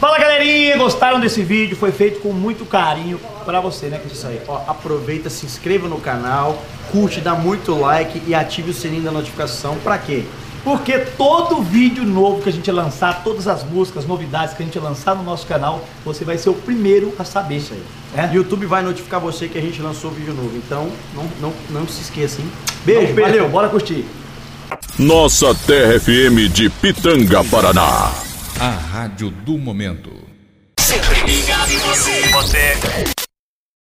Fala, galerinha, gostaram desse vídeo? Foi feito com muito carinho pra você, né? Isso aí, ó, aproveita, se inscreva no canal, curte, dá muito like e ative o sininho da notificação. Pra quê? Porque todo vídeo novo que a gente lançar, todas as músicas, novidades que a gente lançar no nosso canal, você vai ser o primeiro a saber. Isso aí. YouTube vai notificar você que a gente lançou vídeo novo, então não se esqueça, hein? Beijo, valeu, bora curtir. Nossa Terra FM de Pitanga, Paraná. A rádio do momento. Sempre ligado em você.